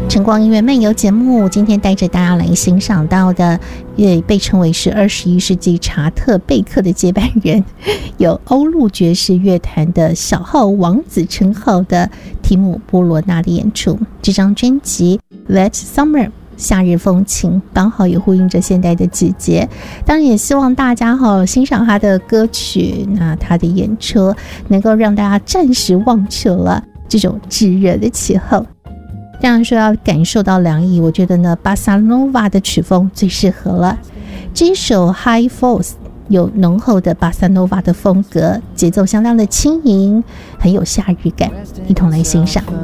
晨光音乐漫游节目，今天带着大家来欣赏到的，也被称为是21世纪查特贝克的接班人，有欧陆爵士乐坛的小号王子称号的提姆波罗纳的演出。这张专辑《Wet Summer》夏日风情，刚好也呼应着现代的季节。当然也希望大家欣赏他的歌曲，那他的演出能够让大家暂时忘却了这种炙热的气候。当然说要感受到凉意，我觉得呢巴萨诺瓦的曲风最适合了。这一首 High Falls 有浓厚的巴萨诺瓦的风格，节奏相当的轻盈，很有夏日感，一同来欣赏。